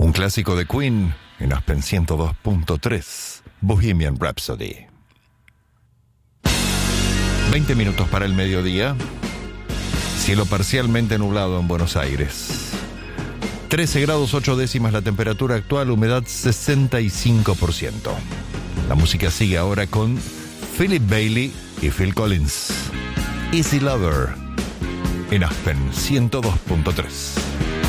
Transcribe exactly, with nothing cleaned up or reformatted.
Un clásico de Queen en Aspen ciento dos punto tres, Bohemian Rhapsody. veinte minutos para el mediodía. Cielo parcialmente nublado en Buenos Aires. trece grados ocho décimas la temperatura actual, humedad sesenta y cinco por ciento. La música sigue ahora con Philip Bailey y Phil Collins. Easy Lover en Aspen ciento dos punto tres.